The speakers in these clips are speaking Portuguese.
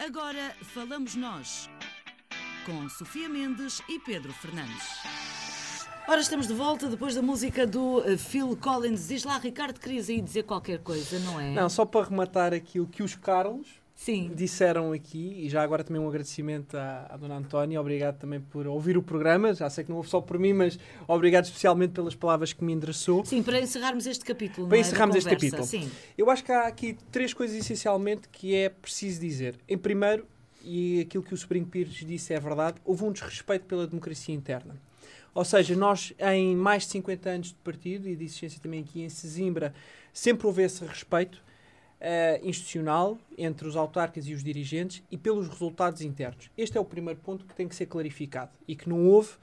Agora falamos nós, com Sofia Mendes e Pedro Fernandes. Ora, estamos de volta depois da música do Phil Collins. Diz lá, Ricardo, querias aí dizer qualquer coisa, não é? Não, só para rematar aquilo que os Carlos Sim. disseram aqui, e já agora também um agradecimento à Dona Antónia, obrigado também por ouvir o programa, já sei que não houve só por mim, mas obrigado especialmente pelas palavras que me endereçou. Sim, para encerrarmos este capítulo, Para não é? encerrarmos este Conversa. capítulo. Sim. Eu acho que há aqui três coisas essencialmente que é preciso dizer. Em primeiro, e aquilo que o sobrinho Pires disse é verdade, houve um desrespeito pela democracia interna. Ou seja, nós em mais de 50 anos de partido e de existência também aqui em Sesimbra, sempre houve esse respeito institucional entre os autarcas e os dirigentes e pelos resultados internos. Este é o primeiro ponto que tem que ser clarificado e que não houve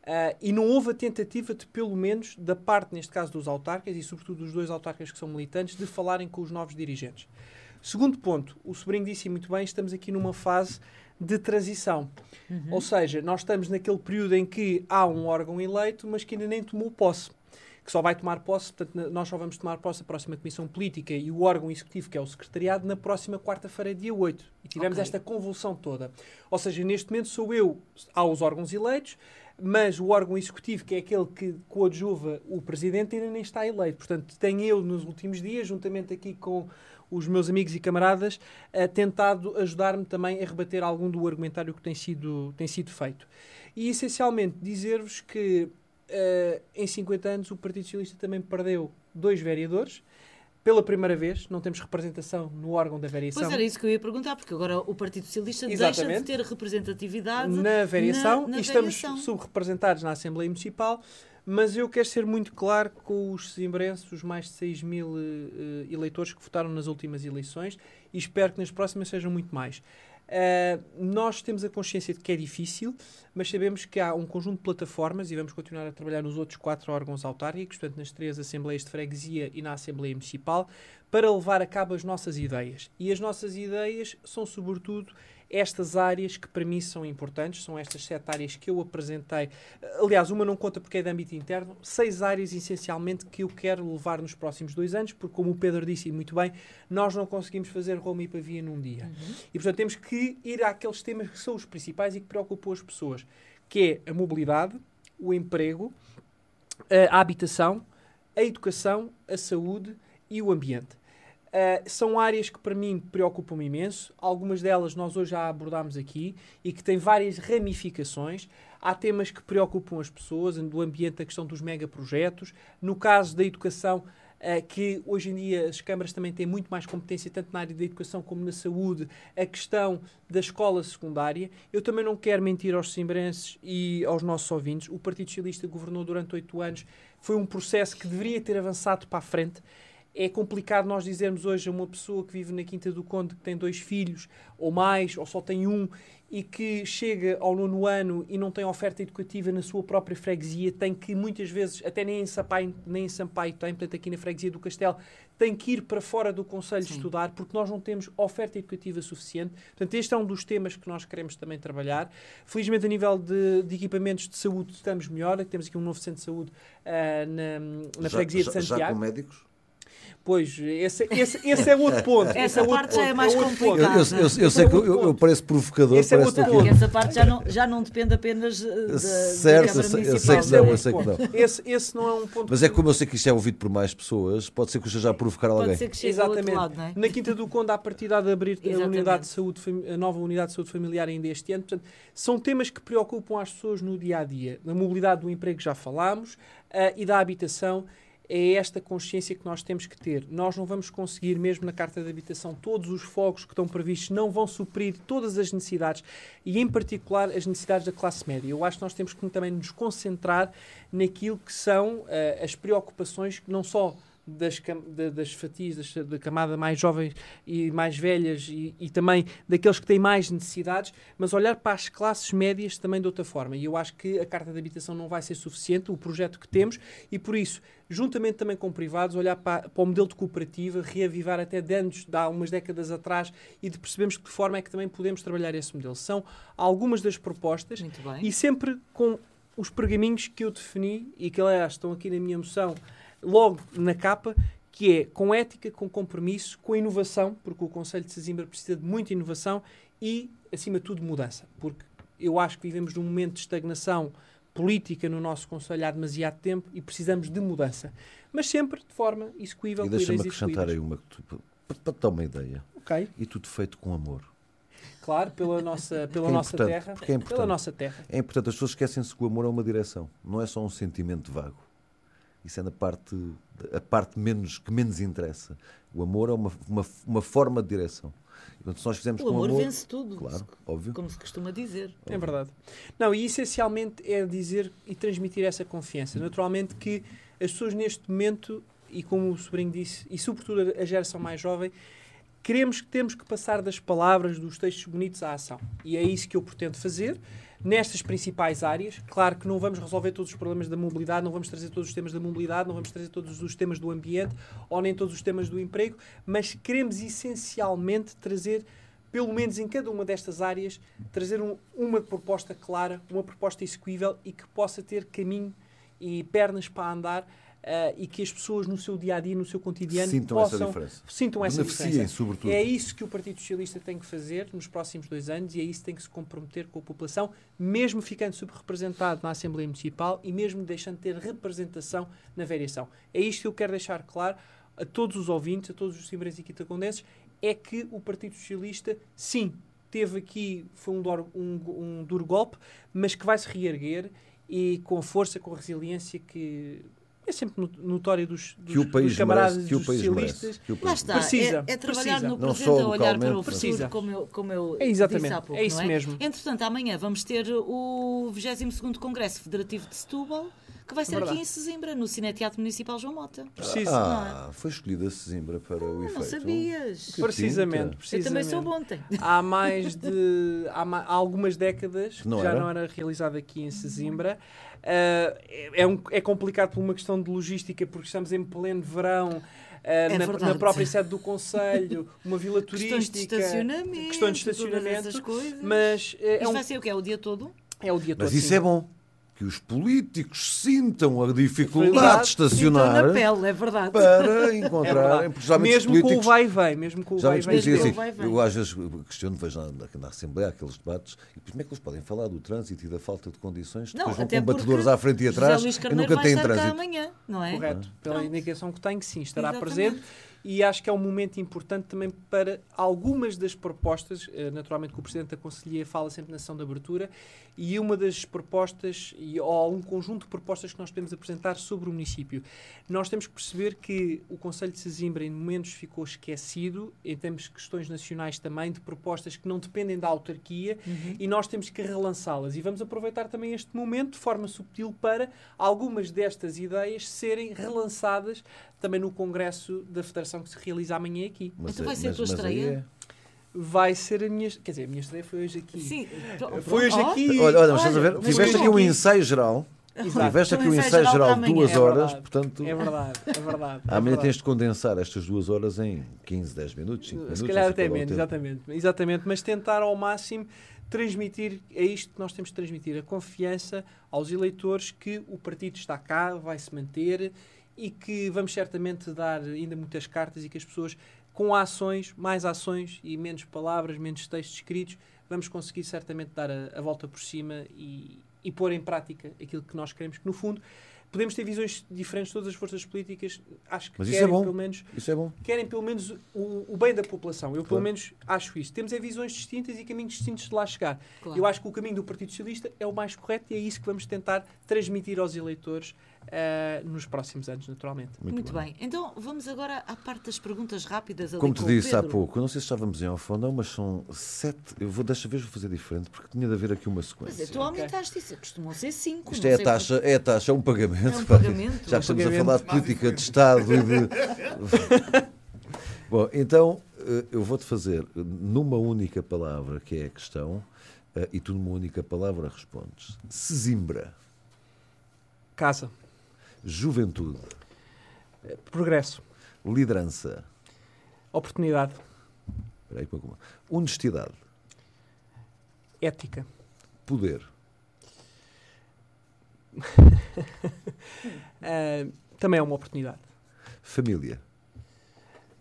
a tentativa de, pelo menos, da parte, neste caso, dos autarcas e sobretudo dos dois autarcas que são militantes, de falarem com os novos dirigentes. Segundo ponto, o sobrinho disse muito bem, estamos aqui numa fase de transição. Ou seja, nós estamos naquele período em que há um órgão eleito, mas que ainda nem tomou posse. Que só vai tomar posse, portanto, nós só vamos tomar posse a próxima Comissão Política e o órgão executivo, que é o Secretariado, na próxima quarta-feira, dia 8. E tivemos esta convulsão toda. Ou seja, neste momento sou eu, há os órgãos eleitos, mas o órgão executivo, que é aquele que coadjuva o Presidente, ainda nem está eleito. Portanto, tenho eu, nos últimos dias, juntamente aqui com os meus amigos e camaradas, tentado ajudar-me também a rebater algum do argumentário que tem sido feito. E, essencialmente, dizer-vos que em 50 anos o Partido Socialista também perdeu 2 vereadores. Pela primeira vez, não temos representação no órgão da variação. Pois era isso que eu ia perguntar, porque agora o Partido Socialista Exatamente. deixa de ter representatividade na variação na e estamos variação. subrepresentados na Assembleia Municipal, mas eu quero ser muito claro com os sesimbrenses, os mais de 6 mil eleitores que votaram nas últimas eleições, e espero que nas próximas sejam muito mais. Nós temos a consciência de que é difícil, mas sabemos que há um conjunto de plataformas e vamos continuar a trabalhar nos outros 4 órgãos autárquicos, portanto nas 3 Assembleias de Freguesia e na Assembleia Municipal, para levar a cabo as nossas ideias. E as nossas ideias são sobretudo estas áreas que para mim são importantes, são estas 7 áreas que eu apresentei. Aliás, uma não conta porque é de âmbito interno, 6 áreas essencialmente que eu quero levar nos próximos 2 anos, porque como o Pedro disse muito bem, nós não conseguimos fazer Roma e Pavia num dia. E portanto temos que ir àqueles temas que são os principais e que preocupam as pessoas, que é a mobilidade, o emprego, a habitação, a educação, a saúde e o ambiente. São áreas que para mim preocupam-me imenso. Algumas delas nós hoje já abordámos aqui e que têm várias ramificações. Há temas que preocupam as pessoas, do ambiente, a questão dos megaprojetos. No caso da educação, que hoje em dia as câmaras também têm muito mais competência, tanto na área da educação como na saúde, a questão da escola secundária. Eu também não quero mentir aos simbrenses e aos nossos ouvintes. O Partido Socialista governou durante 8 anos. Foi um processo que deveria ter avançado para a frente. É complicado nós dizermos hoje a uma pessoa que vive na Quinta do Conde que tem 2 filhos ou mais, ou só tem 1, e que chega ao 9º ano e não tem oferta educativa na sua própria freguesia, tem que muitas vezes, até nem em Sampaio tem, portanto aqui na freguesia do Castelo, tem que ir para fora do concelho estudar, porque nós não temos oferta educativa suficiente. Portanto, este é um dos temas que nós queremos também trabalhar. Felizmente, a nível de equipamentos de saúde, estamos melhor. Temos aqui um novo centro de saúde na freguesia de Santiago. Já com médicos? Pois, esse é outro ponto. Essa parte já é mais complicada. Eu sei que eu pareço provocador. Esse é outro ponto. Essa parte já não depende apenas da certo, Câmara Municipal. eu sei que não. Esse não é um ponto. Mas é que como eu sei que isto é ouvido por mais pessoas, pode ser que eu esteja a provocar alguém. Pode ser que chegue ao outro lado, não é? Na Quinta do Conde há partida de abrir a nova unidade de saúde familiar ainda este ano. Portanto, são temas que preocupam as pessoas no dia-a-dia. Na mobilidade do emprego já falámos e da habitação. É esta consciência que nós temos que ter. Nós não vamos conseguir, mesmo na Carta de Habitação, todos os fogos que estão previstos não vão suprir todas as necessidades e, em particular, as necessidades da classe média. Eu acho que nós temos que também nos concentrar naquilo que são as preocupações, não só das fatias, da camada mais jovens e mais velhas e também daqueles que têm mais necessidades, mas olhar para as classes médias também de outra forma. E eu acho que a Carta de Habitação não vai ser suficiente, o projeto que temos, e por isso, juntamente também com privados, olhar para o modelo de cooperativa, reavivar até de anos, de há umas décadas atrás, e de percebermos de que forma é que também podemos trabalhar esse modelo. São algumas das propostas, e sempre com os pergaminhos que eu defini, e que aliás estão aqui na minha moção, logo na capa, que é com ética, com compromisso, com inovação, porque o Conselho de Sesimbra precisa de muita inovação e, acima de tudo, mudança. Porque eu acho que vivemos num momento de estagnação política no nosso Conselho há demasiado tempo e precisamos de mudança. Mas sempre de forma execuível. E deixa-me acrescentar aí uma, para te dar uma ideia. Ok. E tudo feito com amor. Claro, pela nossa terra. Porque é importante. Pela nossa terra. É importante, as pessoas esquecem-se que o amor é uma direção. Não é só um sentimento vago. Isso é a parte que menos interessa. O amor é uma forma de direção. E, portanto, se nós fizermos O com amor amor, vence tudo, claro, óbvio. como se costuma dizer. É verdade. Não, e essencialmente é dizer e transmitir essa confiança. Naturalmente que as pessoas neste momento, e como o sobrinho disse, e sobretudo a geração mais jovem, temos que passar das palavras, dos textos bonitos à ação. E é isso que eu pretendo fazer nestas principais áreas. Claro que não vamos resolver todos os problemas da mobilidade, não vamos trazer todos os temas da mobilidade, não vamos trazer todos os temas do ambiente ou nem todos os temas do emprego, mas queremos essencialmente trazer, pelo menos em cada uma destas áreas, trazer uma proposta clara, uma proposta execuível e que possa ter caminho e pernas para andar. E que as pessoas no seu dia-a-dia, no seu cotidiano, sintam essa diferença. Beneficiem, sobretudo. É isso que o Partido Socialista tem que fazer nos próximos 2 anos e é isso que tem que se comprometer com a população, mesmo ficando subrepresentado na Assembleia Municipal e mesmo deixando de ter representação na variação. É isto que eu quero deixar claro a todos os ouvintes, a todos os cimbrenses e quitacondenses, é que o Partido Socialista, sim, teve aqui, foi um duro golpe, mas que vai se reerguer e com a força, com a resiliência que é sempre notória dos camaradas dos socialistas. Lá está, precisa, é trabalhar no não presente, só a olhar para o localmente, futuro, como eu disse há pouco. É isso não é? mesmo. Entretanto, amanhã vamos ter o 22º Congresso Federativo de Setúbal, que vai ser Verdade. aqui em Sesimbra, no Cineteatro Municipal João Mota. Foi escolhida Sesimbra para o efeito. Não sabias. Precisamente. Eu também soube ontem. Há algumas décadas que já não era realizado aqui em Sesimbra. É complicado por uma questão de logística, porque estamos em pleno verão. Na própria sede do Conselho, uma vila turística, questões de estacionamento, mas isto vai ser o quê? É o dia todo? É o dia todo. Mas isso é bom. Que os políticos sintam a dificuldade de estacionar na pele, é verdade. Para encontrarem. Mesmo com o vai e vem. Eu às vezes questiono, vejo na Assembleia aqueles debates, e como é que eles podem falar do trânsito e da falta de condições, depois vão com batedores à frente e atrás e nunca têm trânsito. Amanhã, não é? Correto. Pela indicação que tenho, sim, estará presente. E acho que é um momento importante também para algumas das propostas, naturalmente que o Presidente da Conselhia fala sempre na sessão de abertura, e uma das propostas, ou um conjunto de propostas que nós podemos apresentar sobre o município. Nós temos que perceber que o Conselho de Sesimbra em momentos ficou esquecido, em termos de questões nacionais também, de propostas que não dependem da autarquia, e nós temos que relançá-las. E vamos aproveitar também este momento de forma subtil para algumas destas ideias serem relançadas também no Congresso da Federação que se realiza amanhã aqui. Então vai ser a tua estreia? Vai ser a minha... Quer dizer, a minha estreia foi hoje aqui. Sim. Foi hoje aqui. Olha, mas estás a ver? Tiveste aqui um ensaio geral. Tiveste aqui um ensaio geral de 2 horas, portanto... É verdade. Amanhã tens de condensar estas 2 horas em 15, 10 minutos, 5 minutos. Se calhar até menos, exatamente. Mas tentar ao máximo transmitir, é isto que nós temos de transmitir, a confiança aos eleitores que o partido está cá, vai se manter e que vamos certamente dar ainda muitas cartas e que as pessoas, com ações, mais ações e menos palavras, menos textos escritos, vamos conseguir certamente dar a volta por cima e pôr em prática aquilo que nós queremos, que no fundo podemos ter visões diferentes, todas as forças políticas, acho que querem pelo menos o bem da população. Eu pelo menos acho isso. Temos visões distintas e caminhos distintos de lá chegar. Claro. Eu acho que o caminho do Partido Socialista é o mais correto e é isso que vamos tentar transmitir aos eleitores nos próximos anos, naturalmente. Muito bem. Então vamos agora à parte das perguntas rápidas. Como te disse há pouco, eu não sei se estávamos em off ou não, mas são 7. Desta vez vou fazer diferente, porque tinha de haver aqui uma sequência. Mas tu aumentaste isso, costumam ser 5. Isto é a taxa, é um pagamento. É um pagamento. Já que estamos a falar de política de Estado e de... Bom, então eu vou-te fazer numa única palavra, que é a questão, e tu numa única palavra respondes. Sesimbra. Casa. Juventude. Progresso. Liderança. Oportunidade. Honestidade. Ética. Poder. Também é uma oportunidade. Família.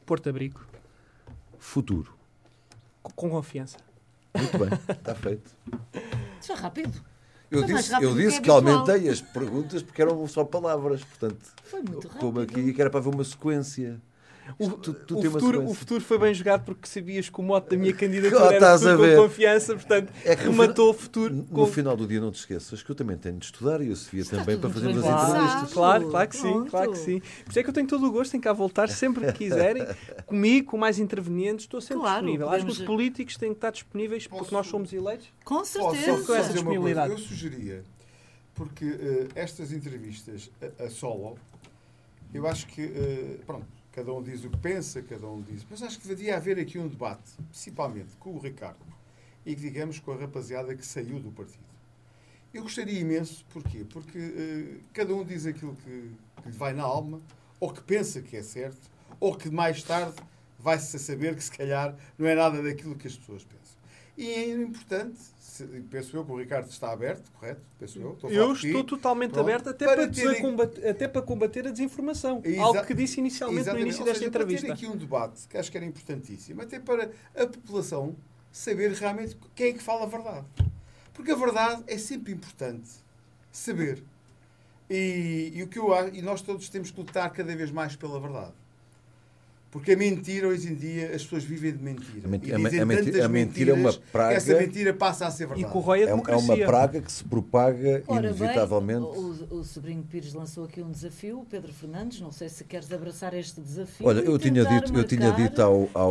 Porto Abrigo. Futuro. Com confiança. Muito bem, está feito. Isso é rápido. Eu Foi mais disse, rápido eu do que disse é que habitual. aumentei as perguntas porque eram só palavras. Portanto, Foi muito rápido. como aqui que era para haver uma sequência. Tu tem uma O sequência. futuro foi bem jogado porque sabias que o mote da minha candidatura era Estás a futuro ver. com confiança, portanto, É que no rematou o futuro No com... final do dia não te esqueças que eu também tenho de estudar e a Sofia Está também tudo para muito fazermos bem as pensado. entrevistas. Claro que sim, Pronto. claro que sim. Por isso é que eu tenho todo o gosto em cá voltar sempre que quiserem, comigo, com mais intervenientes, estou sempre Claro, disponível. Acho que os podemos- políticos têm que estar disponíveis porque nós somos eleitos. Com Posso certeza. com essa dizer uma disponibilidade. coisa? Eu sugeria, porque estas entrevistas a solo, eu acho que, pronto, cada um diz o que pensa, cada um diz, mas acho que devia haver aqui um debate, principalmente com o Ricardo e, digamos, com a rapaziada que saiu do partido. Eu gostaria imenso, porquê? Porque cada um diz aquilo que lhe vai na alma, ou que pensa que é certo, ou que mais tarde vai-se a saber que se calhar não é nada daquilo que as pessoas pensam. E é importante, penso eu que o Ricardo está aberto, correto? Penso eu. Estou a falar Eu por ti. estou totalmente Pronto. aberto até para combater a desinformação. Algo que disse inicialmente no Exatamente. início Ou desta seja, entrevista. para ter aqui um debate que acho que era importantíssimo, até para a população saber realmente quem é que fala a verdade. Porque a verdade é sempre importante saber. E o que eu acho, e nós todos temos que lutar cada vez mais pela verdade. Porque a mentira, hoje em dia, as pessoas vivem de mentira. A mentira é uma praga. Essa mentira passa a ser E verdade. corrói a É democracia. uma praga que se propaga Ora inevitavelmente. bem, o sobrinho Pires lançou aqui um desafio, o Pedro Fernandes, não sei se queres abraçar este desafio. Olha, e eu tinha tentar dito marcar-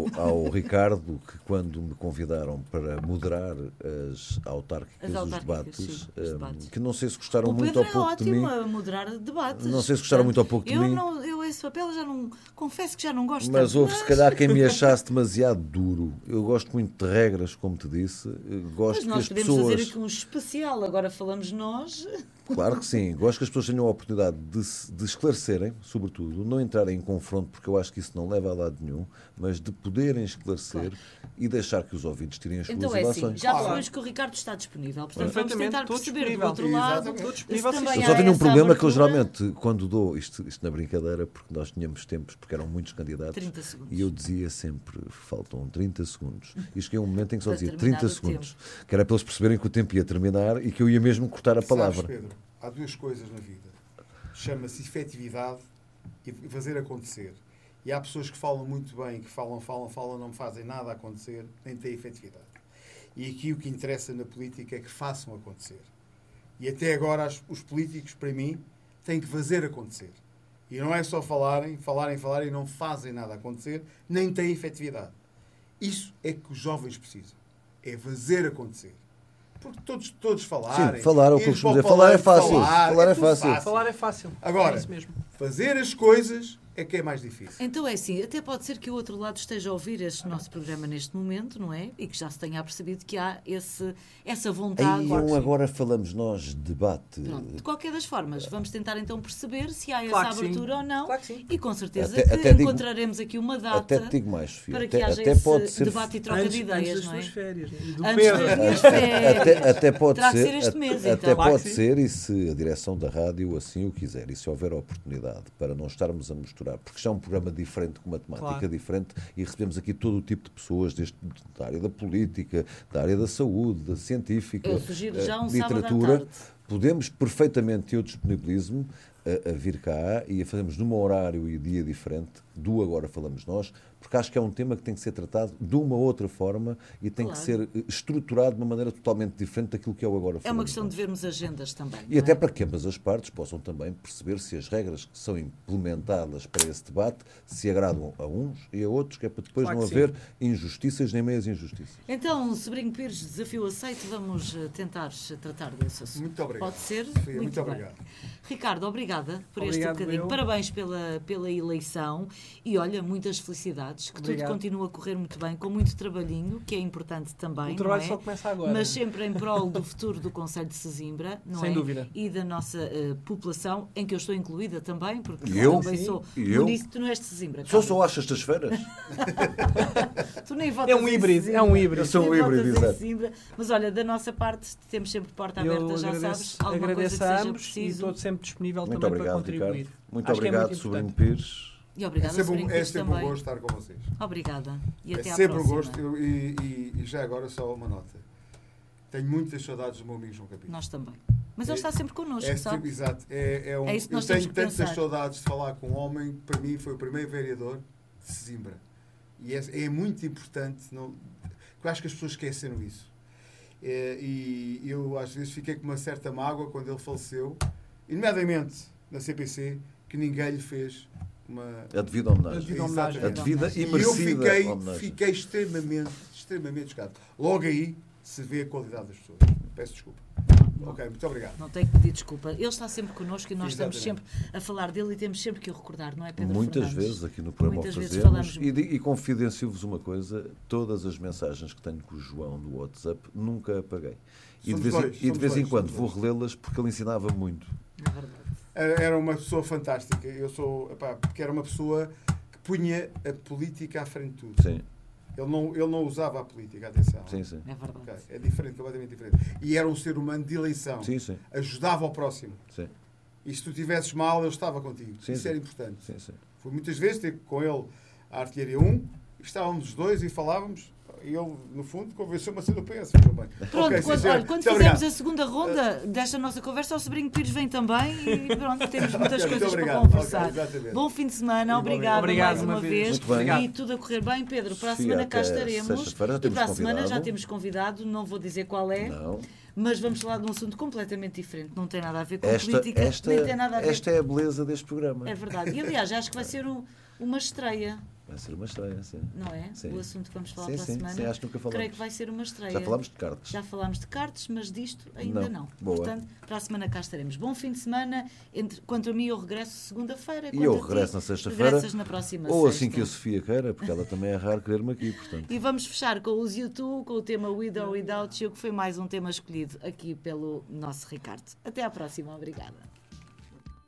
ao Ricardo que quando me convidaram para moderar as autárquicas, As os autárquicas, debates, sim, os debates. que não sei se gostaram O muito Pedro ou é pouco de ótimo mim. a moderar debates. Não sei se gostaram muito ou pouco de eu mim. Não, eu esse papel já não... Confesso que já não gosto Mas tanto. houve se calhar quem me achasse demasiado duro. Eu gosto muito de regras, como te disse. Gosto Mas que nós as podemos fazer pessoas. aqui um especial, agora falamos nós. Claro que sim. Gosto que as pessoas tenham a oportunidade de esclarecerem, sobretudo, não entrarem em confronto, porque eu acho que isso não leva a lado nenhum, mas de poderem esclarecer e deixar que os ouvintes tirem as suas Então é assim, ilações. já Claro. percebemos que o Ricardo está disponível. Portanto, vamos Perfeitamente, tentar estou perceber do disponível. outro lado. Exatamente. Estou disponível, se sim, também Eu há só tenho um essa problema que eu abertura. geralmente, quando dou isto na brincadeira, porque nós tínhamos tempos, porque eram muitos candidatos, 30 segundos. e eu dizia sempre, faltam 30 segundos. E cheguei a um momento em que só Para dizia terminar 30 o segundos. Que era para eles perceberem que o tempo ia terminar e que eu ia mesmo cortar a palavra. Sabes, Pedro, há duas coisas na vida. Chama-se efetividade e fazer acontecer. E há pessoas que falam muito bem, que falam, não fazem nada a acontecer, nem têm efetividade. E aqui o que interessa na política é que façam acontecer. E até agora os políticos, para mim, têm que fazer acontecer. E não é só falarem e não fazem nada a acontecer, nem têm efetividade. Isso é que os jovens precisam. É fazer acontecer. Porque todos falarem... Sim, falar é o que eu costumo dizer. Falar é fácil. Falar é tudo fácil. Falar é fácil. Agora, É isso mesmo. fazer as coisas é que é mais difícil. Então é assim, até pode ser que o outro lado esteja a ouvir este nosso programa neste momento, não é? E que já se tenha apercebido que há essa vontade. Aí Claro que sim. agora falamos nós de debate. Pronto, de qualquer das formas, vamos tentar então perceber se há Claro essa que sim. abertura ou não. Claro que sim. E com certeza Até que digo- encontraremos aqui uma data Até te digo mais, Sofia. para que haja Até esse pode ser. debate e troca de ideias, das não é? suas férias. E do Antes Pedro. das minhas férias. Até pode Terá que ser, ser este mês, até então. Claro pode que sim. ser, e se a direção da rádio assim o quiser, e se houver oportunidade para não estarmos a misturar, porque já é um programa diferente, com uma temática Claro. diferente, e recebemos aqui todo o tipo de pessoas, da área da política, da área da saúde, da científica, Eu sugiro já um sábado à literatura. tarde. Podemos perfeitamente, eu disponibilizo-me a vir cá e a fazermos num horário e dia diferente do Agora Falamos Nós, porque acho que é um tema que tem que ser tratado de uma outra forma e tem Claro. que ser estruturado de uma maneira totalmente diferente daquilo que é o Agora Falamos É uma questão Nós. de vermos agendas também. E não até é? para que ambas as partes possam também perceber se as regras que são implementadas para esse debate se agradam a uns e a outros, que é para depois Claro não que haver injustiças nem meias injustiças. Então, Sobrinho Pires, desafio aceito, vamos tentar tratar desse assunto. Muito obrigado. Pode ser? Sofia, muito bem. obrigado. Ricardo, obrigada por Obrigado, este bocadinho. eu. Parabéns pela eleição e olha, muitas felicidades, que Obrigado. tudo continua a correr muito bem, com muito trabalhinho, que é importante também. O trabalho não é? só começa agora. Mas sempre em prol do futuro do Conselho de Sesimbra, não Sem é? dúvida. E da nossa população, em que eu estou incluída também, porque E eu? também Sim. sou E eu? munícipe. Tu não és de Sesimbra. Só calma. só às sextas-feiras? Tu nem votas É um em híbrido, Sesimbra. é um híbrido. Eu sou um Nem híbrido, votas em exato. Sesimbra. Mas olha, da nossa parte temos sempre porta Eu aberta, já agradeço, sabes. Alguma coisa agradeço que a seja ambos e preciso. estou sempre disponível Muito também para obrigado, contribuir. Ricardo. Muito Acho que é obrigado, muito Sobrinho importante. Pires. E obrigada, É sempre Sobrinho, um também. gosto estar com vocês. Obrigada. E É até à sempre um próxima. gosto. E já agora só uma nota. Tenho muitas saudades do meu amigo João Capito. Nós também. Mas ele está sempre connosco, É, sabe? exato. É isso que eu nós temos tenho que tantas pensar. saudades de falar com um homem que para mim foi o primeiro vereador de Sesimbra. E é muito importante. Eu acho que as pessoas esqueceram isso. E eu às vezes fiquei com uma certa mágoa quando ele faleceu, nomeadamente na CPC, que ninguém lhe fez A devida homenagem. A devida homenagem. A devida e E eu merecida homenagem. fiquei extremamente chocado. Logo aí se vê a qualidade das pessoas. Peço desculpa. Ok, muito obrigado. Não tenho que pedir desculpa. Ele está sempre connosco e nós Exatamente. estamos sempre a falar dele e temos sempre que o recordar, não é, Pedro Muitas Fernandes? vezes aqui no programa o Muitas vezes fazemos falamos e confidencio-vos uma coisa, todas as mensagens que tenho com o João no WhatsApp nunca apaguei. E de vez em quando vou relê-las porque ele ensinava muito. É verdade. Era uma pessoa fantástica. Porque era uma pessoa que punha a política à frente de tudo. Sim, Ele não usava a política, atenção. sim, sim. É verdade. Ok, é diferente, completamente diferente. E era um ser humano de eleição. Sim, sim, Ajudava ao próximo. sim. E se tu estivesses mal, ele estava contigo. Sim, Isso sim. era importante. Sim, sim. Fui muitas vezes ter com ele a Artilharia 1, e estávamos os dois e falávamos. E ele, no fundo, convenceu-me a ser do PS. Pronto, Pronto, quando muito fizermos obrigado. a segunda ronda desta nossa conversa, o Sobrinho Pires vem também e pronto, temos muitas Ok, muito coisas para obrigado. conversar. Ok, exatamente. Bom fim de semana, Igualmente. obrigado mais uma uma vez. vez. Muito bem. Obrigado. E tudo a correr bem, Pedro. Para a Sofia, semana cá até estaremos. sexta-feira já E temos para a semana já convidado. temos convidado, não vou dizer qual é, Não. mas vamos falar de um assunto completamente diferente. Não tem nada a ver com Esta, política, esta, nem tem nada a ver. esta é a beleza deste programa. É verdade. E aliás, acho que vai ser uma estreia, Vai ser uma estreia, sim. não é? Sim. O assunto que vamos falar Sim, para a sim, semana. sim, acho que nunca falamos. Creio que vai ser uma estreia. Já falámos de cartas. Já falámos de cartas, mas disto ainda Não. não. Boa. Portanto, para a semana cá estaremos. Bom fim de semana. Quanto a mim, eu regresso segunda-feira. E eu Quanto a ti, regresso na sexta-feira. regressas na próxima Ou sexta. assim que a Sofia queira, porque ela também é raro querer-me aqui, portanto. E vamos fechar com os YouTube, com o tema With or Without You, que foi mais um tema escolhido aqui pelo nosso Ricardo. Até à próxima. Obrigada.